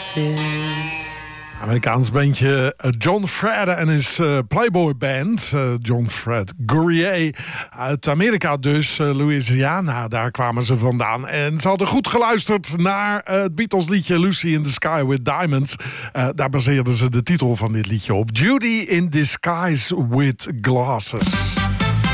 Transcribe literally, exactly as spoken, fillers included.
Amerikaans bandje John Fred en his uh, Playboy Band. Uh, John Fred Gourier uit Amerika dus, uh, Louisiana, daar kwamen ze vandaan. En ze hadden goed geluisterd naar uh, het Beatles liedje Lucy in the Sky with Diamonds. Uh, daar baseerden ze de titel van dit liedje op. Judy in Disguise with Glasses.